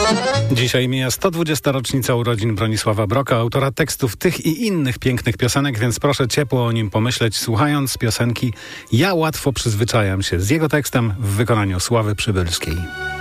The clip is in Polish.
Dzisiaj mija 120. rocznica urodzin Bronisława Broka, autora tekstów tych i innych pięknych piosenek, więc proszę ciepło o nim pomyśleć, słuchając piosenki Ja łatwo przyzwyczajam się z jego tekstem w wykonaniu Sławy Przybylskiej.